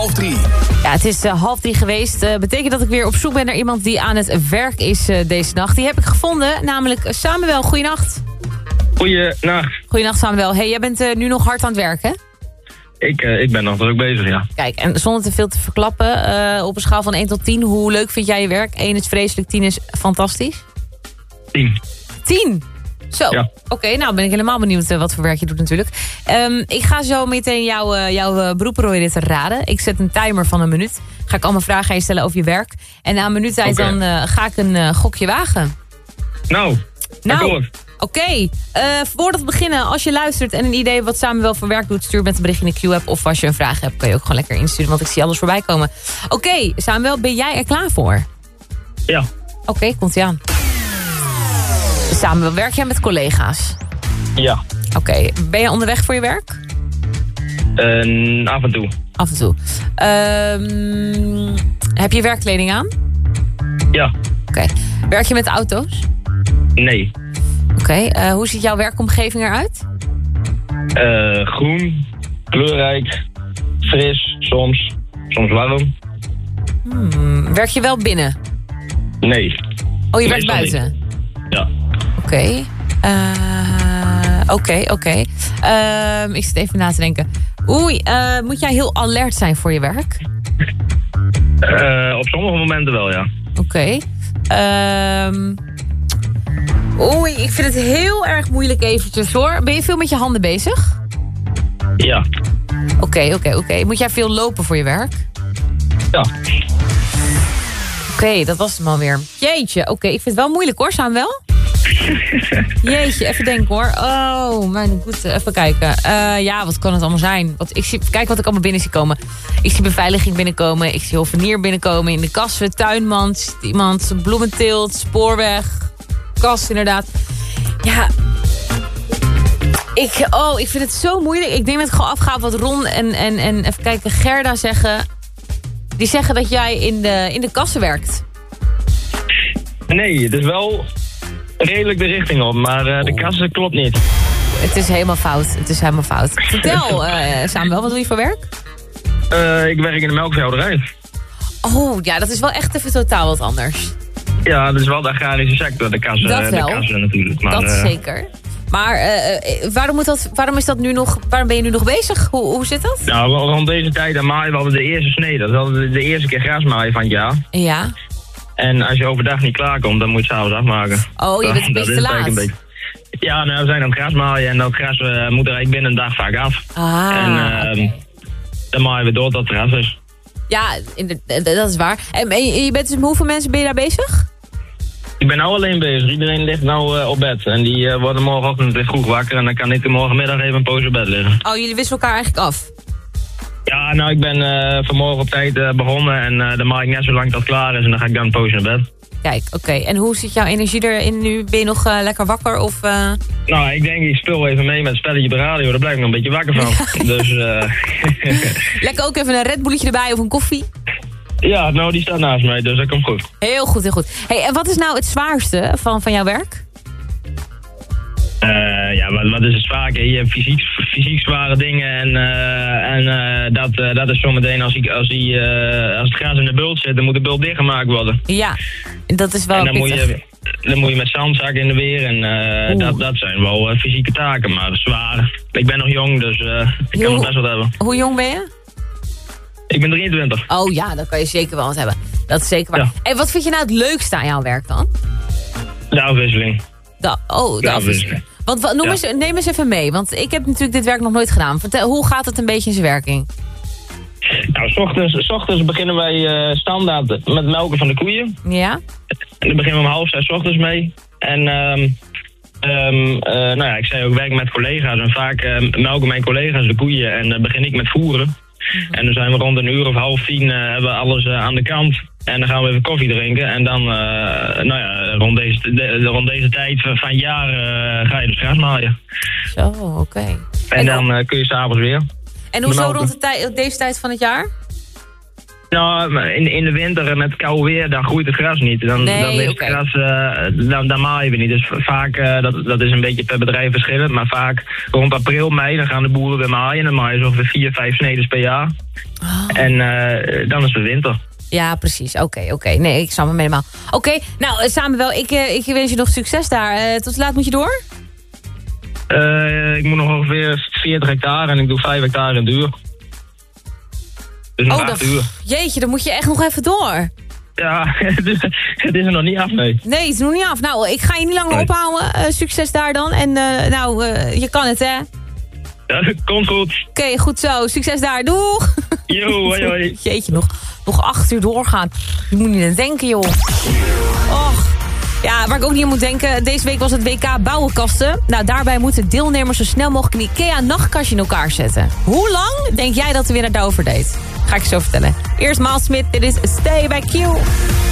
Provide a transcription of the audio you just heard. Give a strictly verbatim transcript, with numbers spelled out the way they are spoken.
half drie. Ja, het is uh, half drie geweest. Uh, betekent dat ik weer op zoek ben naar iemand die aan het werk is uh, deze nacht. Die heb ik gevonden, namelijk Samuel. Goeienacht. Goeienacht. Goeienacht, Samuel. Hey, jij bent uh, nu nog hard aan het werk, hè? Ik, uh, ik ben nog druk bezig, ja. Kijk, en zonder te veel te verklappen, uh, op een schaal van één tot tien, hoe leuk vind jij je werk? één is vreselijk, tien is fantastisch. tien. tien? Zo, ja. Oké, okay, nou ben ik helemaal benieuwd uh, wat voor werk je doet natuurlijk. Um, ik ga zo meteen jouw uh, jou, uh, beroep proberen te raden. Ik zet een timer van een minuut. Ga ik allemaal vragen aan je stellen over je werk. En na een minuut tijd okay. dan uh, ga ik een uh, gokje wagen. Nou, nou akkoord. Oké, okay. uh, voordat we beginnen, als je luistert en een idee hebt wat Samuel voor werk doet, stuur met een bericht in de Q-app. Of als je een vraag hebt, kan je ook gewoon lekker insturen, want ik zie alles voorbij komen. Oké, okay, Samuel, ben jij er klaar voor? Ja. Oké, okay, komt-ie aan. Samuel, werk jij met collega's? Ja. Oké, okay. Ben je onderweg voor je werk? Uh, af en toe. Af en toe. Um, heb je werkkleding aan? Ja. Oké. Okay. Werk je met auto's? Nee. Oké, okay. uh, hoe ziet jouw werkomgeving eruit? Uh, groen, kleurrijk, fris, soms, soms warm. Hmm, werk je wel binnen? Nee. Oh, je werkt buiten? Niet. Ja. Oké. Okay. Uh, Oké, okay, oké. Okay. Uh, ik zit even na te denken. Oei, uh, moet jij heel alert zijn voor je werk? Uh, op sommige momenten wel, ja. Oké. Okay. Um, oei, ik vind het heel erg moeilijk eventjes hoor. Ben je veel met je handen bezig? Ja. Oké, okay, oké, okay, oké. Okay. Moet jij veel lopen voor je werk? Ja. Oké, okay, dat was hem alweer. Jeetje, oké. Okay. Ik vind het wel moeilijk hoor, Samuel. Jeetje, even denken hoor. Oh, mijn goede. Even kijken. Uh, ja, wat kan het allemaal zijn? Wat, ik zie, kijk wat ik allemaal binnen zie komen. Ik zie beveiliging binnenkomen. Ik zie hovenier binnenkomen. In de kassen, tuinman. Iemand, bloementeelt, spoorweg. Kast inderdaad. Ja. Ik, oh, ik vind het zo moeilijk. Ik denk dat ik gewoon afga wat Ron en, en, en even kijken, Gerda zeggen. Die zeggen dat jij in de, in de kassen werkt. Nee, het is wel redelijk de richting op, maar uh, de kassen klopt niet. Het is helemaal fout. Het is helemaal fout. Vertel, uh, Samuel, wat doe je voor werk? Uh, ik werk in de melkveehouderij. Oh, ja, dat is wel echt even totaal wat anders. Ja, dat is wel de agrarische sector, de kassen, dat wel. De kassen natuurlijk. Maar, dat uh, zeker. Maar uh, waarom, moet dat, waarom, is dat nu nog, waarom ben je nu nog bezig? Hoe, hoe zit dat? Nou, rond deze tijd aan maaien, we hadden de eerste snede. Dat hadden de, de eerste keer grasmaaien van het jaar. Ja. En als je overdag niet klaarkomt, dan moet je het s'avonds afmaken. Oh, je bent een beetje te laat. Een beetje. Ja, nou, we zijn aan het grasmaaien en dat gras uh, moet er eigenlijk binnen een dag vaak af. Ah, en uh, okay. Dan maaien we door tot het gras is. Ja, dat is waar. En je bent dus, hoeveel mensen ben je daar bezig? Ik ben nou alleen bezig. Iedereen ligt nou uh, op bed. En die uh, worden morgenochtend weer vroeg wakker. En dan kan ik morgenmiddag even een poos op bed liggen. Oh, jullie wisselen elkaar eigenlijk af? Ja, nou, ik ben uh, vanmorgen op tijd uh, begonnen. En uh, dan maak ik net zo lang tot het klaar is. En dan ga ik dan een poos naar bed. Kijk, oké. Okay. En hoe zit jouw energie erin nu? Ben je nog uh, lekker wakker? Of, uh... Nou, ik denk, ik speel even mee met het spelletje op de radio. Daar blijf ik nog een beetje wakker van. Dus, uh... lekker ook even een Red Bulletje erbij of een koffie? Ja, nou, die staat naast mij, dus dat komt goed. Heel goed, heel goed. Hey, en wat is nou het zwaarste van, van jouw werk? Uh, ja, wat, wat is het zwaar? Je hebt fysiek, fysiek zware dingen en, uh, en uh, dat, uh, dat is zometeen als, ik, als, die, uh, als het gras in de bult zit, dan moet de bult dichtgemaakt worden. Ja, dat is wel en dan moet, pittig. je, dan moet je met zandzakken in de weer en uh, dat, dat zijn wel uh, fysieke taken, maar zwaar. Ik ben nog jong, dus uh, ik kan het best wel hebben. Hoe jong ben je? Ik ben drieëntwintig. Oh ja, dan kan je zeker wel wat hebben. Dat is zeker waar. Ja. En wat vind je nou het leukste aan jouw werk dan? De afwisseling. De, oh, de, de afwisseling. Want wat, noem ja. eens, neem eens even mee, want ik heb natuurlijk dit werk nog nooit gedaan. Vertel, hoe gaat het een beetje in zijn werking? Nou, 's ochtends, 's ochtends beginnen wij uh, standaard met melken van de koeien. Ja. En daar beginnen we om half zes 's ochtends mee. En um, um, uh, nou ja, ik zei ook, werk met collega's. En vaak uh, melken mijn collega's de koeien en uh, begin ik met voeren. Mm-hmm. En dan zijn we rond een uur of half tien uh, hebben we alles uh, aan de kant. En dan gaan we even koffie drinken. En dan, uh, nou ja, rond deze, de, rond deze tijd van het jaar uh, ga je dus gras maaien. Zo, oké. Okay. En, en dan uh, kun je s'avonds weer. En hoezo rond de tij- deze tijd van het jaar? Nou, in, in de winter met koud weer, dan groeit het gras niet. Dan, nee, dan is het okay. gras, uh, dan, dan maaien we niet. Dus vaak, uh, dat, dat is een beetje per bedrijf verschillend, maar vaak rond april, mei, dan gaan de boeren weer maaien. Dan maaien ze ongeveer vier, vijf snedes per jaar. Oh. En uh, dan is het winter. Ja, precies. Oké, okay, oké. Okay. Nee, ik snap hem helemaal. Oké, okay, nou, Samuel, ik, uh, ik wens je nog succes daar. Uh, tot laat moet je door? Uh, ik moet nog ongeveer veertig hectare en ik doe vijf hectare in duur. Dus nog oh, acht dat, uur. Jeetje, dan moet je echt nog even door. Ja, het is, het is er nog niet af, nee. Nee, het is nog niet af. Nou, ik ga je niet langer nee. ophouden. Uh, succes daar dan. En uh, nou, uh, je kan het, hè? Ja, komt goed. Oké, okay, goed zo. Succes daar. Doeg! Yo, hoi, hoi. Jeetje, nog, nog acht uur doorgaan. Je moet niet aan denken, joh. Och. Ja, waar ik ook niet aan moet denken. Deze week was het W K bouwenkasten. Nou, daarbij moeten deelnemers zo snel mogelijk een IKEA-nachtkastje in elkaar zetten. Hoe lang denk jij dat de winnaar daarover deed? Ga ik je zo vertellen. Eerst Maal Smit, dit is Stay by Q.